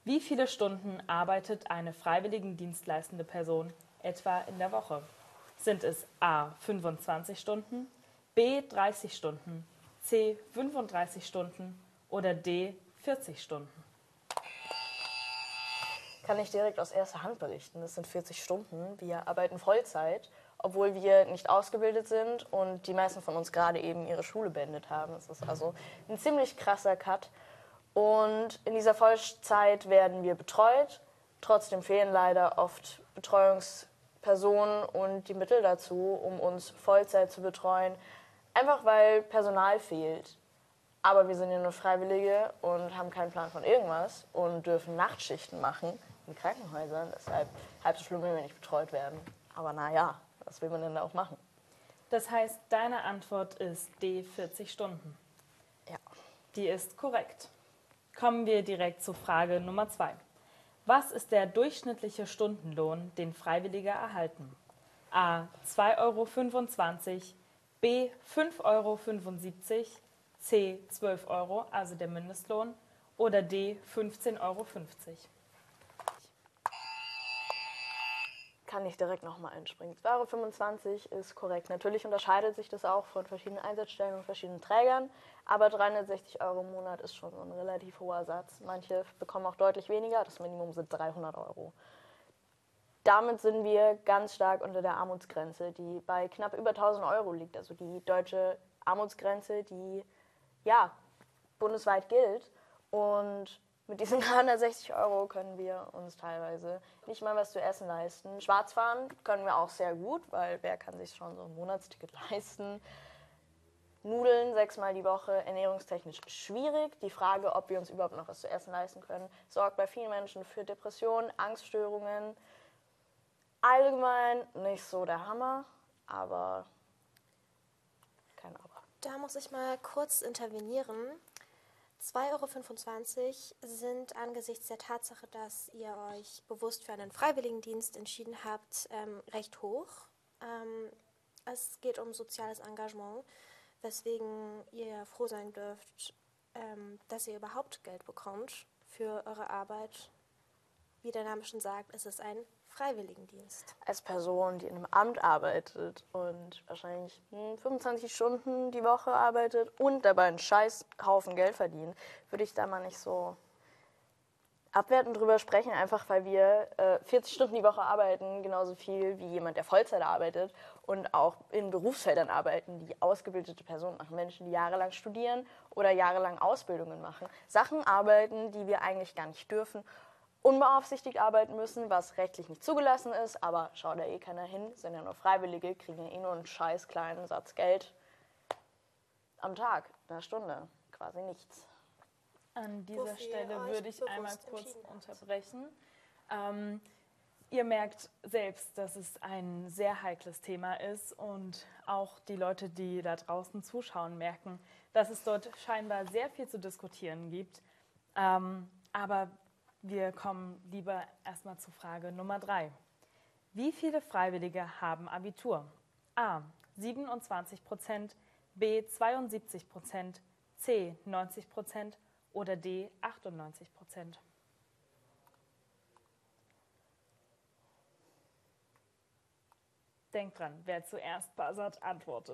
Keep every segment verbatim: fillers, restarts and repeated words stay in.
Wie viele Stunden arbeitet eine freiwilligendienstleistende Person etwa in der Woche? Sind es a. fünfundzwanzig Stunden, b. dreißig Stunden, c. fünfunddreißig Stunden oder d. vierzig Stunden? Kann ich direkt aus erster Hand berichten. Das sind vierzig Stunden. Wir arbeiten Vollzeit, obwohl wir nicht ausgebildet sind und die meisten von uns gerade eben ihre Schule beendet haben. Das ist also ein ziemlich krasser Cut. Und in dieser Vollzeit werden wir betreut. Trotzdem fehlen leider oft Betreuungspersonen und die Mittel dazu, um uns Vollzeit zu betreuen. Einfach weil Personal fehlt. Aber wir sind ja nur Freiwillige und haben keinen Plan von irgendwas und dürfen Nachtschichten machen in Krankenhäusern. Deshalb halb so schlimm, wenn wir nicht betreut werden. Aber naja, was will man denn da auch machen? Das heißt, deine Antwort ist D. vierzig Stunden. Ja. Die ist korrekt. Kommen wir direkt zu Frage Nummer zwei. Was ist der durchschnittliche Stundenlohn, den Freiwillige erhalten? A. zwei Euro fünfundzwanzig, B. fünf Euro fünfundsiebzig, C. zwölf Euro, also der Mindestlohn, oder D. fünfzehn Euro fünfzig. Kann ich direkt nochmal einspringen. zwei Euro fünfundzwanzig ist korrekt. Natürlich unterscheidet sich das auch von verschiedenen Einsatzstellen und verschiedenen Trägern, aber dreihundertsechzig Euro im Monat ist schon so ein relativ hoher Satz. Manche bekommen auch deutlich weniger, das Minimum sind dreihundert Euro. Damit sind wir ganz stark unter der Armutsgrenze, die bei knapp über tausend Euro liegt. Also die deutsche Armutsgrenze, die ja bundesweit gilt. Und mit diesen dreihundertsechzig Euro können wir uns teilweise nicht mal was zu essen leisten. Schwarz fahren können wir auch sehr gut, weil wer kann sich schon so ein Monatsticket leisten? Nudeln sechsmal die Woche, ernährungstechnisch schwierig. Die Frage, ob wir uns überhaupt noch was zu essen leisten können, sorgt bei vielen Menschen für Depressionen, Angststörungen. Allgemein nicht so der Hammer, aber kein Aber. Da muss ich mal kurz intervenieren. zwei Euro fünfundzwanzig sind angesichts der Tatsache, dass ihr euch bewusst für einen Freiwilligendienst entschieden habt, ähm, recht hoch. Ähm, es geht um soziales Engagement, weswegen ihr froh sein dürft, ähm, dass ihr überhaupt Geld bekommt für eure Arbeit. Wie der Name schon sagt, es ist ein Freiwilligendienst. Als Person, die in einem Amt arbeitet und wahrscheinlich hm, fünfundzwanzig Stunden die Woche arbeitet und dabei einen scheiß Haufen Geld verdient, würde ich da mal nicht so abwertend drüber sprechen, einfach weil wir äh, vierzig Stunden die Woche arbeiten, genauso viel wie jemand, der Vollzeit arbeitet und auch in Berufsfeldern arbeiten, die ausgebildete Personen machen, Menschen, die jahrelang studieren oder jahrelang Ausbildungen machen, Sachen arbeiten, die wir eigentlich gar nicht dürfen, unbeaufsichtigt arbeiten müssen, was rechtlich nicht zugelassen ist, aber schaut da eh keiner hin, sind ja nur Freiwillige, kriegen ja eh nur einen scheiß kleinen Satz Geld am Tag, in einer Stunde, quasi nichts. An dieser Wofür Stelle ihr würde euch ich einmal bewusst kurz entschieden habt. unterbrechen. Ähm, ihr merkt selbst, dass es ein sehr heikles Thema ist und auch die Leute, die da draußen zuschauen, merken, dass es dort scheinbar sehr viel zu diskutieren gibt. Ähm, aber wir kommen lieber erstmal zu Frage Nummer drei. Wie viele Freiwillige haben Abitur? A. siebenundzwanzig Prozent, B. zweiundsiebzig Prozent, C. neunzig Prozent oder D. achtundneunzig Prozent. Denkt dran, wer zuerst buzzert, antwortet.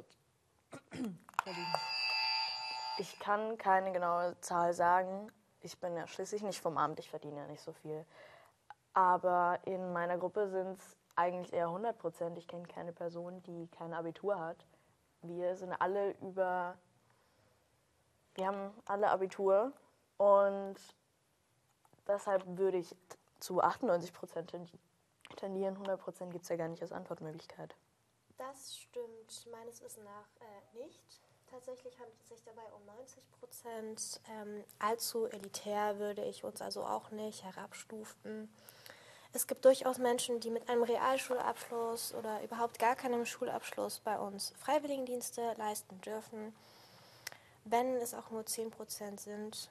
Ich kann keine genaue Zahl sagen. Ich bin ja schließlich nicht vom Amt, ich verdiene ja nicht so viel. Aber in meiner Gruppe sind es eigentlich eher hundert Prozent. Ich kenne keine Person, die kein Abitur hat. Wir sind alle über, wir haben alle Abitur und deshalb würde ich zu achtundneunzig Prozent tendieren. hundert Prozent gibt es ja gar nicht als Antwortmöglichkeit. Das stimmt meines Wissens nach äh, nicht. Tatsächlich handelt es sich dabei um neunzig Prozent. Ähm, allzu elitär würde ich uns also auch nicht herabstufen. Es gibt durchaus Menschen, die mit einem Realschulabschluss oder überhaupt gar keinem Schulabschluss bei uns Freiwilligendienste leisten dürfen, wenn es auch nur zehn Prozent sind.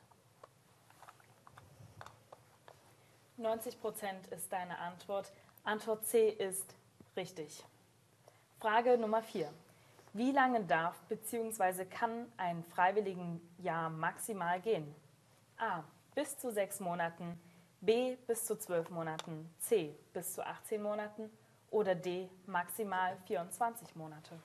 neunzig Prozent ist deine Antwort. Antwort C ist richtig. Frage Nummer vier. Wie lange darf bzw. kann ein Freiwilligenjahr maximal gehen? A. Bis zu sechs Monaten, B. Bis zu zwölf Monaten, C. Bis zu achtzehn Monaten oder D. Maximal vierundzwanzig Monate?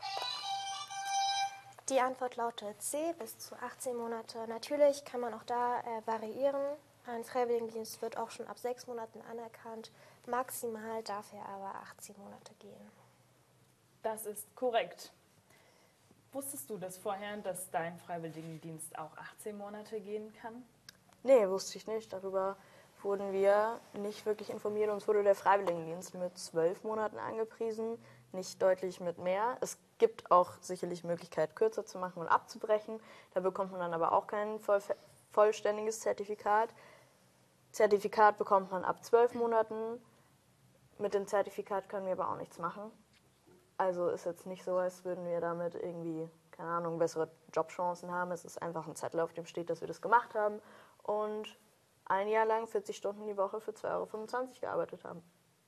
Die Antwort lautet C, bis zu achtzehn Monate. Natürlich kann man auch da äh, variieren. Ein Freiwilligendienst wird auch schon ab sechs Monaten anerkannt. Maximal darf er aber achtzehn Monate gehen. Das ist korrekt. Wusstest du das vorher, dass dein Freiwilligendienst auch achtzehn Monate gehen kann? Nee, wusste ich nicht. Darüber wurden wir nicht wirklich informiert. Uns wurde der Freiwilligendienst mit zwölf Monaten angepriesen, nicht deutlich mit mehr. Es gibt auch sicherlich Möglichkeit, kürzer zu machen und abzubrechen. Da bekommt man dann aber auch kein voll, vollständiges Zertifikat. Zertifikat bekommt man ab zwölf Monaten. Mit dem Zertifikat können wir aber auch nichts machen. Also ist jetzt nicht so, als würden wir damit irgendwie, keine Ahnung, bessere Jobchancen haben. Es ist einfach ein Zettel, auf dem steht, dass wir das gemacht haben und ein Jahr lang vierzig Stunden die Woche für zwei Euro fünfundzwanzig gearbeitet haben.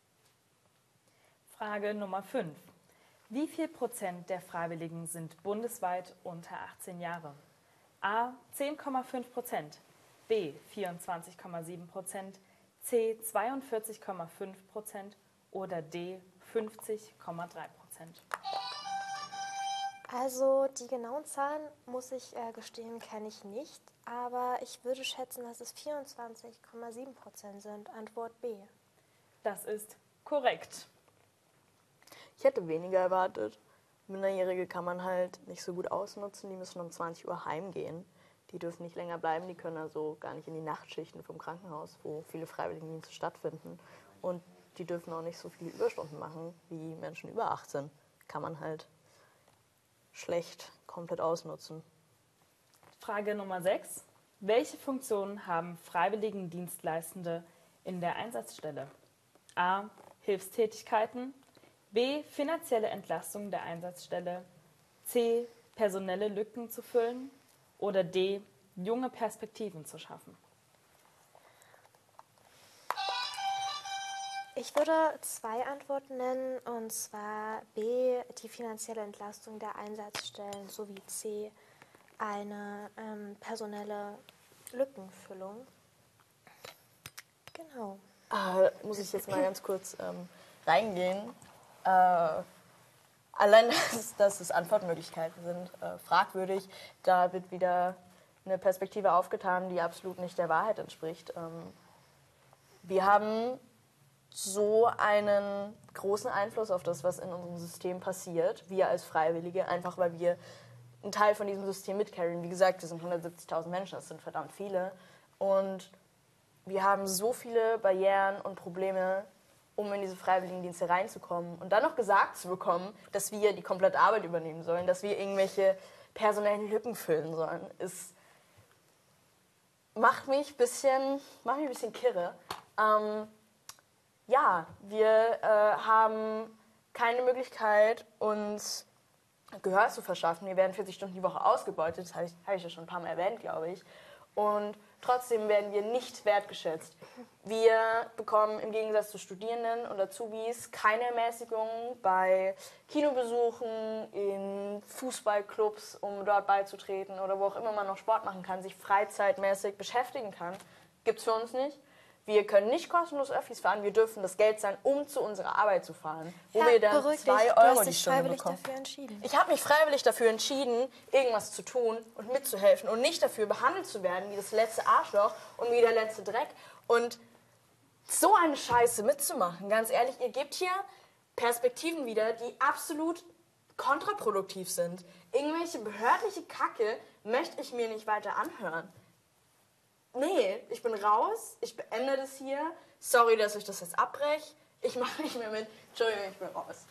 Frage Nummer fünf. Wie viel Prozent der Freiwilligen sind bundesweit unter achtzehn Jahre? A. zehn Komma fünf Prozent, B. vierundzwanzig Komma sieben Prozent, C. zweiundvierzig Komma fünf Prozent oder D. fünfzig Komma drei Prozent? Also die genauen Zahlen, muss ich äh, gestehen, kenne ich nicht. Aber ich würde schätzen, dass es vierundzwanzig Komma sieben Prozent sind. Antwort B. Das ist korrekt. Ich hätte weniger erwartet. Minderjährige kann man halt nicht so gut ausnutzen. Die müssen um zwanzig Uhr heimgehen. Die dürfen nicht länger bleiben. Die können also gar nicht in die Nachtschichten vom Krankenhaus, wo viele Freiwilligendienste stattfinden. Und die dürfen auch nicht so viele Überstunden machen wie Menschen über achtzehn. Kann man halt schlecht komplett ausnutzen. Frage Nummer sechs. Welche Funktionen haben Freiwilligendienstleistende in der Einsatzstelle? A. Hilfstätigkeiten, B. Finanzielle Entlastung der Einsatzstelle, C. Personelle Lücken zu füllen oder D. Junge Perspektiven zu schaffen? Ich würde zwei Antworten nennen, und zwar B, die finanzielle Entlastung der Einsatzstellen, sowie C, eine ähm, personelle Lückenfüllung. Genau. Ah, muss ich jetzt mal ganz kurz ähm, reingehen. Äh, allein, dass, dass es Antwortmöglichkeiten sind, äh, fragwürdig. Da wird wieder eine Perspektive aufgetan, die absolut nicht der Wahrheit entspricht. Ähm, wir haben so einen großen Einfluss auf das, was in unserem System passiert, wir als Freiwillige, einfach weil wir einen Teil von diesem System mitcarryen. Wie gesagt, wir sind hundertsiebzigtausend Menschen, das sind verdammt viele. Und wir haben so viele Barrieren und Probleme, um in diese Freiwilligendienste reinzukommen. Und dann noch gesagt zu bekommen, dass wir die komplette Arbeit übernehmen sollen, dass wir irgendwelche personellen Lücken füllen sollen, ist, macht mich ein bisschen, macht mich ein bisschen kirre. Ähm, Ja, wir äh, haben keine Möglichkeit, uns Gehör zu verschaffen. Wir werden vierzig Stunden die Woche ausgebeutet, das habe ich, hab ich ja schon ein paar Mal erwähnt, glaube ich. Und trotzdem werden wir nicht wertgeschätzt. Wir bekommen im Gegensatz zu Studierenden und Azubis keine Ermäßigung bei Kinobesuchen, in Fußballclubs, um dort beizutreten oder wo auch immer man noch Sport machen kann, sich freizeitmäßig beschäftigen kann. Gibt es für uns nicht. Wir können nicht kostenlos Öffis fahren, wir dürfen das Geld zahlen, um zu unserer Arbeit zu fahren, wo Ja, wir dann beruhig zwei dich, Euro du hast die dich Stunde freiwillig bekommen. dafür entschieden. Ich habe mich freiwillig dafür entschieden, irgendwas zu tun und mitzuhelfen und nicht dafür behandelt zu werden wie das letzte Arschloch und wie der letzte Dreck. Und so eine Scheiße mitzumachen, ganz ehrlich, ihr gebt hier Perspektiven wieder, die absolut kontraproduktiv sind. Irgendwelche behördliche Kacke möchte ich mir nicht weiter anhören. Nee, ich bin raus, ich beende das hier. Sorry, dass ich das jetzt abbreche. Ich mache nicht mehr mit. Entschuldigung, ich bin raus.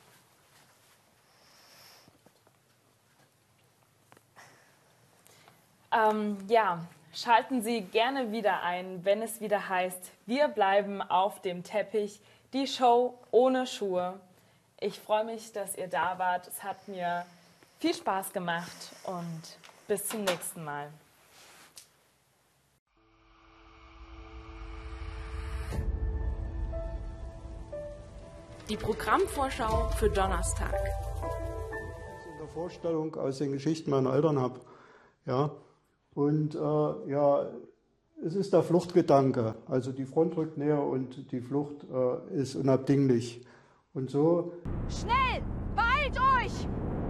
Ähm, ja, schalten Sie gerne wieder ein, wenn es wieder heißt, wir bleiben auf dem Teppich, die Show ohne Schuhe. Ich freue mich, dass ihr da wart. Es hat mir viel Spaß gemacht und bis zum nächsten Mal. Die Programmvorschau für Donnerstag. In der Vorstellung aus den Geschichten meiner Eltern habe. Ja. Und äh, ja, es ist der Fluchtgedanke. Also die Front rückt näher und die Flucht äh, ist unabdinglich. Und so. Schnell! Beeilt euch!